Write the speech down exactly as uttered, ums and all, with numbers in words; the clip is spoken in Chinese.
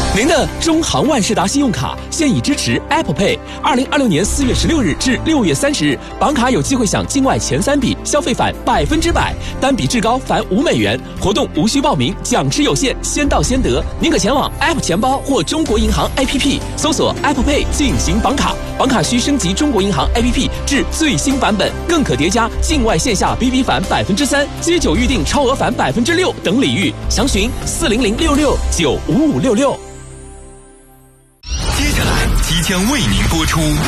您的中航万事达信用卡现已支持 Apple Pay。二零二六年四月十六日至六月三十日，绑卡有机会享境外前三笔消费返百分之百，单笔至高返五美元。活动无需报名，奖池有限，先到先得。您可前往 App 钱包或中国银行 A P P 搜索 Apple Pay 进行绑卡，绑卡需升级中国银行 A P P 至最新版本，更可叠加境外线下 B B 返百分之三、接酒预订超额返百分之六等礼遇。详询四零零六六九五五六六。 接下来即将为您播出